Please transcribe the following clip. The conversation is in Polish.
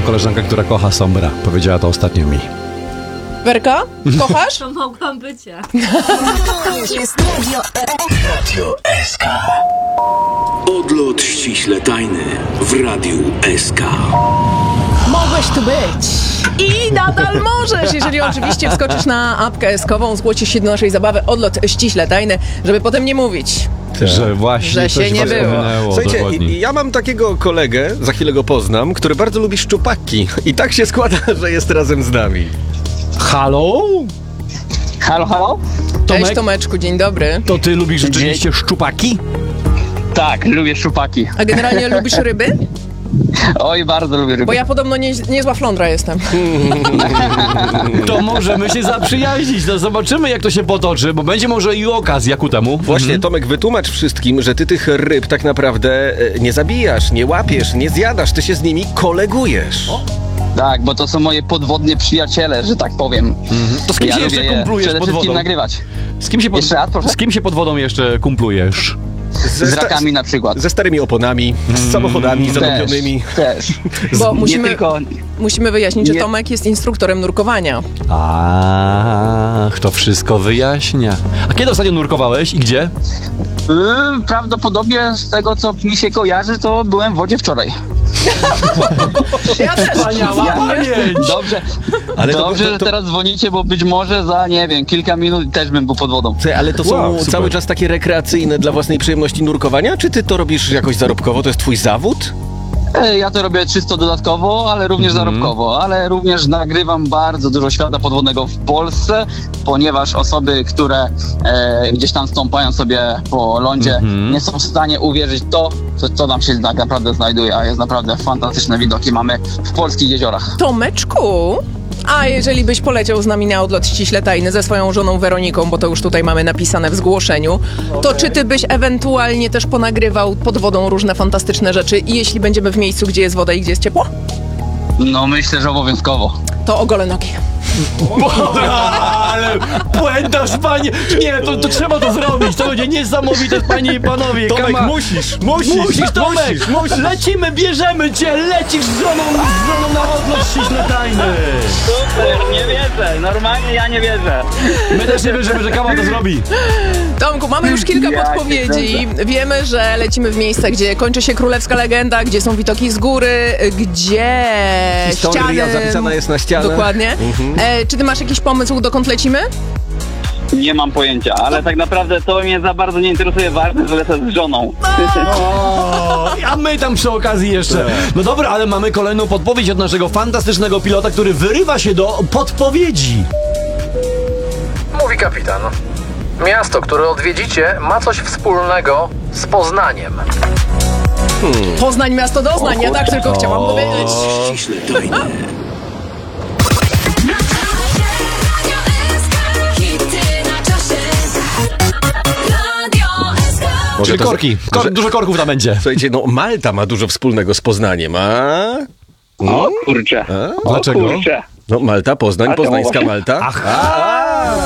koleżanka, która kocha Sombra. Powiedziała to ostatnio mi. Werka, kochasz? To mogłam być ja. To jest Radio SK. Odlot ściśle tajny w Radiu SK. Mogłeś tu być. I nadal możesz, jeżeli oczywiście wskoczysz na apkę eskową, zgłosisz się do naszej zabawy Odlot ściśle tajny, żeby potem nie mówić, Że właśnie że coś się nie was było. ominęło. Słuchajcie, Udowodnij. ja mam takiego kolegę, za chwilę go poznam, który bardzo lubi szczupaki. I tak się składa, że jest razem z nami. Halo? Halo, halo? Cześć Tomeczku, dzień dobry. To ty lubisz rzeczywiście szczupaki? Tak, lubię szczupaki. A generalnie lubisz ryby? Oj, bardzo lubię ryby. Bo ja podobno niezła flądra jestem. To możemy się zaprzyjaźnić, no zobaczymy jak to się potoczy, bo będzie może i okazja ku temu. Właśnie, Tomek, wytłumacz wszystkim, że ty tych ryb tak naprawdę nie zabijasz, nie łapiesz, nie zjadasz, ty się z nimi kolegujesz. Tak, bo to są moje podwodnie przyjaciele, że tak powiem. To z kim Ja się lubię jeszcze je kumplujesz przede pod wszystkim wodą? nagrywać. Z kim się Jeszcze raz, proszę? z kim się pod wodą jeszcze kumplujesz? Z rakami na przykład. Ze starymi oponami, z samochodami zatopionymi. Też. Bo Nie tylko... musimy wyjaśnić, że Nie. Tomek jest instruktorem nurkowania. Ach, to wszystko wyjaśnia. A kiedy ostatnio nurkowałeś i gdzie? Prawdopodobnie z tego, co mi się kojarzy, to byłem w wodzie wczoraj. Ja też. Pamięć! Dobrze, Ale że teraz dzwonicie, bo być może za, nie wiem, kilka minut też bym był pod wodą. Słuchaj, ale to są Wow, super. cały czas takie rekreacyjne dla własnej przyjemności nurkowania? Czy ty to robisz jakoś zarobkowo? To jest twój zawód? Ja to robię czysto dodatkowo, ale również zarobkowo, ale również nagrywam bardzo dużo świata podwodnego w Polsce, ponieważ osoby, które gdzieś tam stąpają sobie po lądzie, nie są w stanie uwierzyć to, co tam się tak naprawdę znajduje, a jest naprawdę fantastyczne widoki mamy w polskich jeziorach. Tomeczku, a jeżeli byś poleciał z nami na Odlot ściśle tajny ze swoją żoną Weroniką, bo to już tutaj mamy napisane w zgłoszeniu, to czy ty byś ewentualnie też ponagrywał pod wodą różne fantastyczne rzeczy i jeśli będziemy w miejscu, gdzie jest woda i gdzie jest ciepło? No myślę, że obowiązkowo. To ogolę nogi. Ale płętasz, panie! Nie, to trzeba to zrobić, to będzie niesamowite, panie i panowie. Tomek, Kama- musisz, Tomek! Lecimy, bierzemy cię, lecisz z żoną na Odlot ściśle tajny. Super, nie wierzę, normalnie ja nie wierzę. My też nie wierzymy, że Kama to zrobi. Tomku, mamy już kilka Ja podpowiedzi. Wiemy, że lecimy w miejsca, gdzie kończy się królewska legenda, gdzie są widoki z góry, gdzie Historia ściany... zapisana jest na ścianach. Dokładnie. Czy ty masz jakiś pomysł, dokąd lecimy? Nie mam pojęcia, ale tak naprawdę to mnie za bardzo nie interesuje, ważne, że lecę z żoną. O, a my tam przy okazji jeszcze. No dobra, ale mamy kolejną podpowiedź od naszego fantastycznego pilota, który wyrywa się do podpowiedzi. Mówi kapitan. Miasto, które odwiedzicie, ma coś wspólnego z Poznaniem. Poznań, miasto doznań, ja tak tylko chciałam powiedzieć. Ściśle tajny. Może Czyli to- korki. Dużo korków tam będzie. Słuchajcie, no Malta ma dużo wspólnego z Poznaniem, a? O kurczę. Dlaczego? Kurczę. No Malta, Poznań, A to poznańska może- Malta. Aha!